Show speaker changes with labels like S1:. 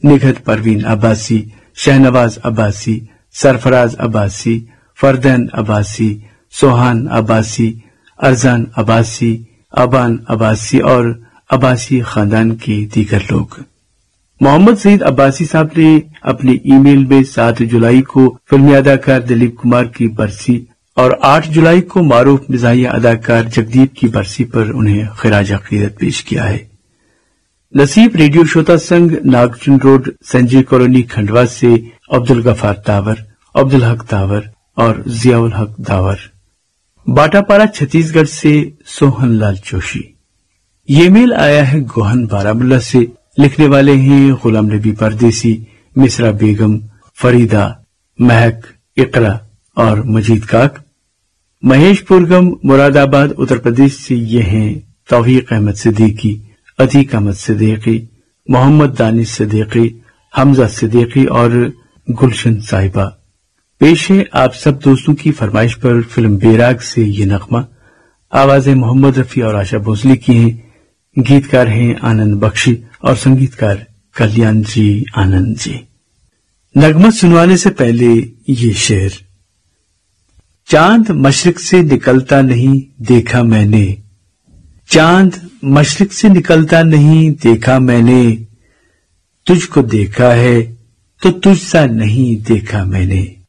S1: نگہت پروین عباسی، شہنواز عباسی، سرفراز عباسی، فردین عباسی، سوہان عباسی، ارزان عباسی، ابان عباسی اور عباسی خاندان کے دیگر لوگ۔ محمد سعید عباسی صاحب نے اپنی ای میل میں 7 جولائی کو فلمی اداکار دلیپ کمار کی برسی اور 8 جولائی کو معروف مزاحیہ اداکار جگدیپ کی برسی پر انہیں خراج عقیدت پیش کیا ہے۔ نصیب radio شوتا Singh, ناگچن road, Sanjay colony, Khandwa سے عبدالغفار داور، عبدالحق داور اور ضیاء الحق داور۔ باٹا پارا چھتیس گڑھ سے سوہن لال جوشی۔ یہ میل آیا ہے گوہن بارامولہ سے، لکھنے والے ہیں غلام نبی پردیسی، مصرا بیگم، فریدہ، مہک، اقرا اور مجید کاک۔ مہیش پورگم، مراد آباد، اتر پردیش سے یہ ہیں توفیق احمد صدیقی، عتیق احمد صدیقی، محمد دانش صدیقی، حمزہ صدیقی اور گلشن صاحبہ۔ پیش ہے آپ سب دوستوں کی فرمائش پر فلم بیراگ سے یہ نغمہ۔ آوازیں محمد رفیع اور آشا بھونسلے کی ہیں، گیتکار ہیں آنند بخشی اور سنگیتکار کلیان جی آنند جی۔ نغمہ سنوانے سے پہلے یہ شعر۔ چاند مشرق سے نکلتا نہیں دیکھا میں نے، چاند مشرق سے نکلتا نہیں دیکھا میں نے، تجھ کو دیکھا ہے تو تجھ سا نہیں دیکھا میں نے۔